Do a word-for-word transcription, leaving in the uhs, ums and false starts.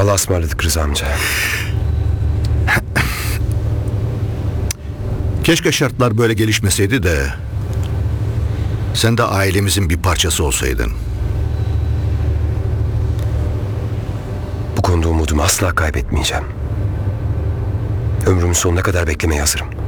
Allah'a ısmarladık Rıza amca. Keşke şartlar böyle gelişmeseydi de sen de ailemizin bir parçası olsaydın. Bu konuda umudumu asla kaybetmeyeceğim. Ömrümün sonuna kadar beklemeye hazırım.